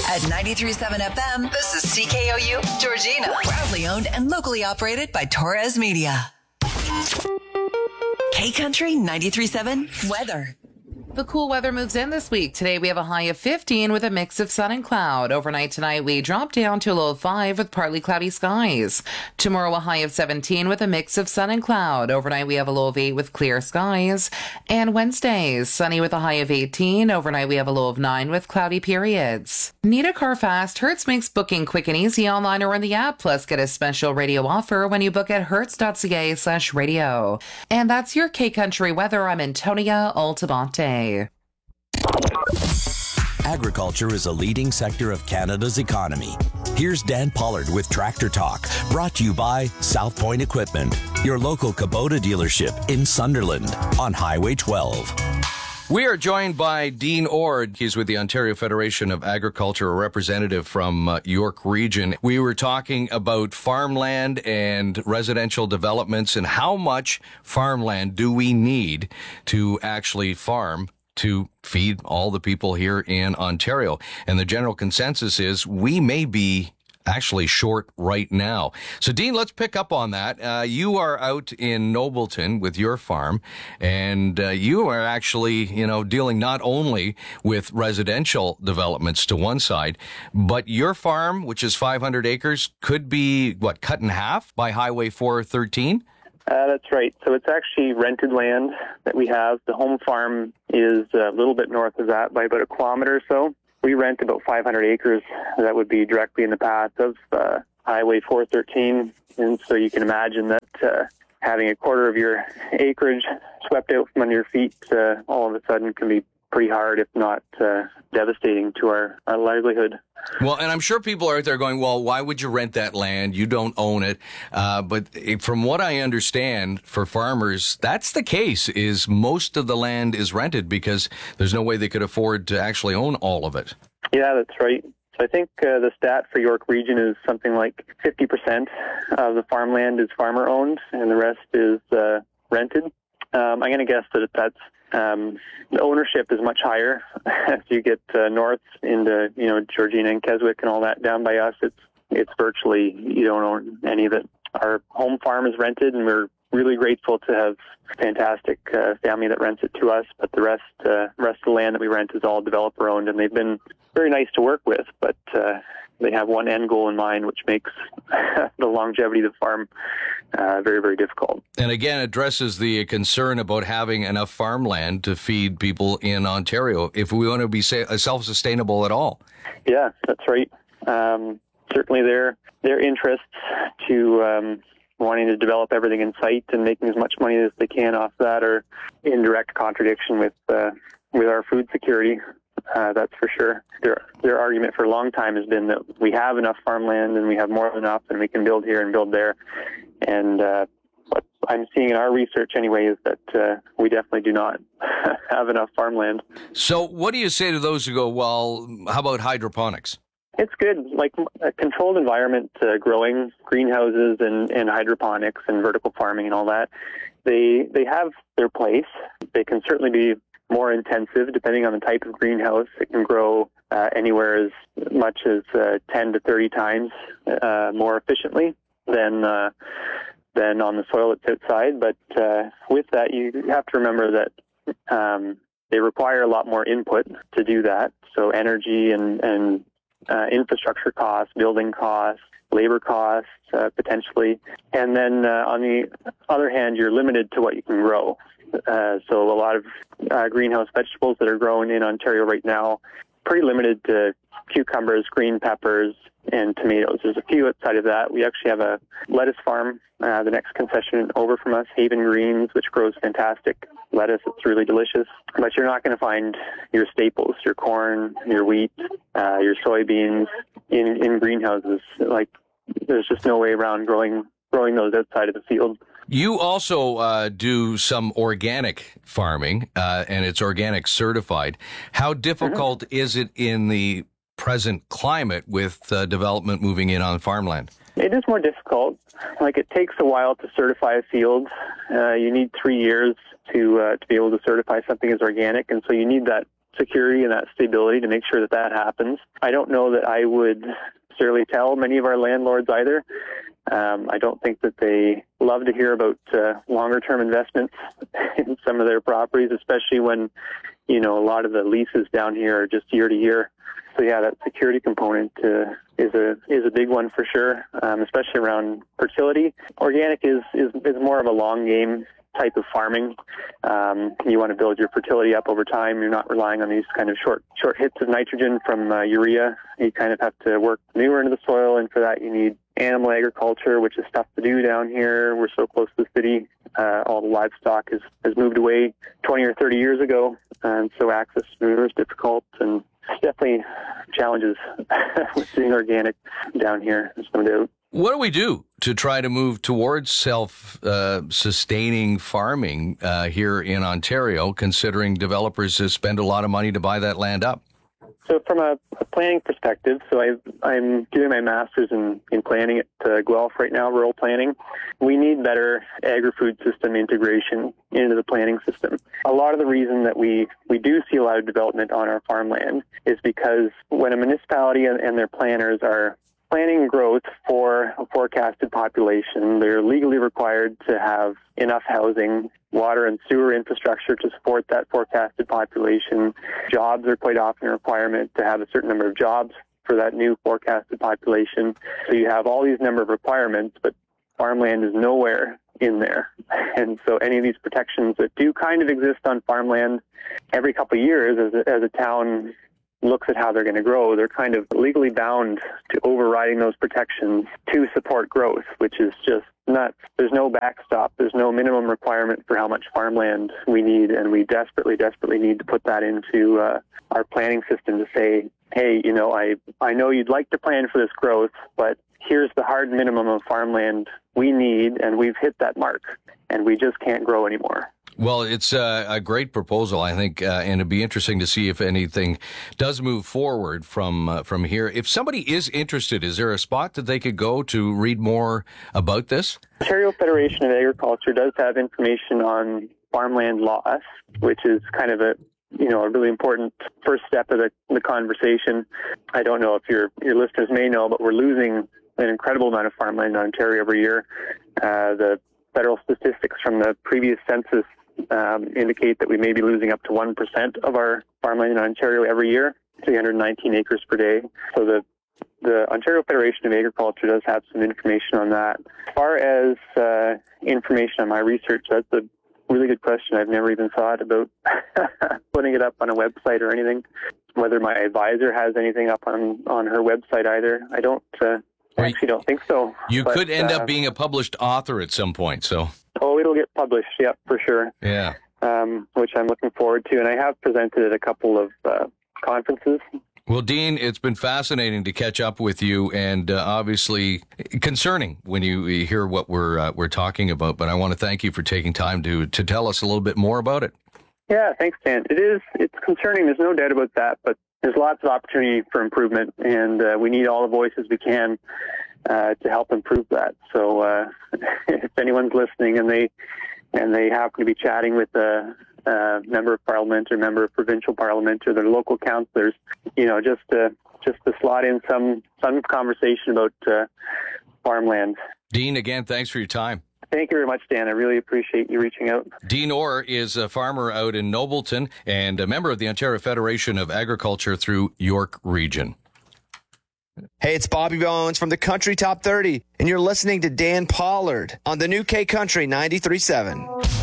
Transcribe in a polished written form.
At 93.7 FM, this is CKOU, Georgina. Proudly owned and locally operated by Torres Media. K-Country 93.7 weather. The cool weather moves in this week. Today we have a high of 15 with a mix of sun and cloud. Overnight tonight we drop down to a low of 5 with partly cloudy skies. Tomorrow a high of 17 with a mix of sun and cloud. Overnight we have a low of 8 with clear skies. And Wednesday, sunny with a high of 18. Overnight we have a low of 9 with cloudy periods. Need a car fast? Hertz makes booking quick and easy online or in the app. Plus get a special radio offer when you book at hertz.ca/radio. And that's your K-Country weather. I'm Antonia Altamonte. Agriculture is a leading sector of Canada's economy. Here's Dan Pollard with Tractor Talk, brought to you by South Point Equipment, your local Kubota dealership in Sunderland on Highway 12. We are joined by Dean Ord. He's with the Ontario Federation of Agriculture, a representative from York Region. We were talking about farmland and residential developments and how much farmland do we need to actually farm to feed all the people here in Ontario. And the general consensus is we may be actually short right now. So, Dean, let's pick up on that. You are out in Nobleton with your farm, and you are actually, dealing not only with residential developments to one side, but your farm, which is 500 acres, could be, cut in half by Highway 413? That's right. So it's actually rented land that we have. The home farm is a little bit north of that by about a kilometer or so. We rent about 500 acres that would be directly in the path of Highway 413. And so you can imagine that having a quarter of your acreage swept out from under your feet all of a sudden can be pretty hard, if not devastating to our livelihood. Well, and I'm sure people are out there going, well, why would you rent that land? You don't own it. But from what I understand, for farmers, that's the case, is most of the land is rented because there's no way they could afford to actually own all of it. Yeah, that's right. So I think the stat for York Region is something like 50% of the farmland is farmer-owned and the rest is rented. I'm going to guess that that's the ownership is much higher as you get north into Georgina and Keswick and all that. Down by us, it's virtually you don't own any of it. Our home farm is rented, and we're really grateful to have a fantastic family that rents it to us. But the rest of the land that we rent is all developer owned, and they've been very nice to work with. But they have one end goal in mind, which makes the longevity of the farm very, very difficult. And again, addresses the concern about having enough farmland to feed people in Ontario if we want to be self-sustainable at all. Yeah, that's right. Certainly their interests to wanting to develop everything in sight and making as much money as they can off that are in direct contradiction with our food security. That's for sure. Their argument for a long time has been that we have enough farmland and we have more than enough and we can build here and build there. And what I'm seeing in our research anyway is that we definitely do not have enough farmland. So what do you say to those who go, well, how about hydroponics? It's good, like a controlled environment, growing greenhouses and hydroponics and vertical farming and all that. They have their place. They can certainly be more intensive depending on the type of greenhouse. It can grow anywhere as much as 10 to 30 times more efficiently than on the soil that's outside. But with that, you have to remember that they require a lot more input to do that. So energy and infrastructure costs, building costs, labor costs, potentially. And then on the other hand, you're limited to what you can grow. So a lot of greenhouse vegetables that are grown in Ontario right now, pretty limited to cucumbers, green peppers, and tomatoes. There's a few outside of that. We actually have a lettuce farm, the next concession over from us, Haven Greens, which grows fantastic lettuce. It's really delicious. But you're not going to find your staples, your corn, your wheat, your soybeans in greenhouses. Like, there's just no way around growing those outside of the field. You also do some organic farming, and it's organic certified. How difficult is it in the present climate with development moving in on farmland? It is more difficult. Like, it takes a while to certify a field. You need 3 years to be able to certify something as organic, and so you need that security and that stability to make sure that that happens. I don't know that I would necessarily tell many of our landlords either. I don't think that they love to hear about longer-term investments in some of their properties, especially when, a lot of the leases down here are just year to year. So yeah, that security component is a big one for sure, especially around fertility. Organic is more of a long game type of farming. You want to build your fertility up over time. You're not relying on these kind of short hits of nitrogen from urea. You kind of have to work manure into the soil, and for that you need animal agriculture, which is tough to do down here. We're so close to the city. All the livestock has moved away 20 or 30 years ago, and so access to manure is difficult, and definitely challenges with doing organic down here, there's no doubt. What do we do to try to move towards self-sustaining farming here in Ontario, considering developers spend a lot of money to buy that land up? So from a planning perspective, I'm doing my master's in planning at Guelph right now, rural planning. We need better agri-food system integration into the planning system. A lot of the reason that we do see a lot of development on our farmland is because when a municipality and their planners are planning growth for a forecasted population, they're legally required to have enough housing, water and sewer infrastructure to support that forecasted population. Jobs are quite often a requirement to have a certain number of jobs for that new forecasted population. So you have all these number of requirements, but farmland is nowhere in there. And so any of these protections that do kind of exist on farmland, every couple of years as a town looks at how they're going to grow, they're kind of legally bound to overriding those protections to support growth, which is just nuts. There's no backstop. There's no minimum requirement for how much farmland we need, and we desperately need to put that into our planning system to say, hey, I know you'd like to plan for this growth, but here's the hard minimum of farmland we need, and we've hit that mark, and we just can't grow anymore. Well, it's a great proposal, I think, and it'd be interesting to see if anything does move forward from here. If somebody is interested, is there a spot that they could go to read more about this? Ontario Federation of Agriculture does have information on farmland loss, which is kind of a really important first step of the conversation. I don't know if your listeners may know, but we're losing an incredible amount of farmland in Ontario every year. The federal statistics from the previous census indicate that we may be losing up to 1% of our farmland in Ontario every year, 319 acres per day. So the Ontario Federation of Agriculture does have some information on that. As far as information on my research, that's a really good question. I've never even thought about putting it up on a website or anything. Whether my advisor has anything up on her website either, I don't think so. You could end up being a published author at some point, so... Oh, it'll get published, yeah, for sure. Yeah. Which I'm looking forward to, and I have presented at a couple of conferences. Well, Dean, it's been fascinating to catch up with you, and obviously concerning when you hear what we're talking about. But I want to thank you for taking time to tell us a little bit more about it. Yeah, thanks, Dan. It's concerning. There's no doubt about that, but there's lots of opportunity for improvement, and we need all the voices we can to help improve that. So if anyone's listening and they happen to be chatting with a member of parliament or member of provincial parliament or their local councillors, just to slot in some conversation about farmland. Dean, again, thanks for your time. Thank you very much, Dan. I really appreciate you reaching out. Dean Orr is a farmer out in Nobleton and a member of the Ontario Federation of Agriculture through York Region. Hey, it's Bobby Bones from the Country Top 30, and you're listening to Dan Pollard on the New K Country 93.7.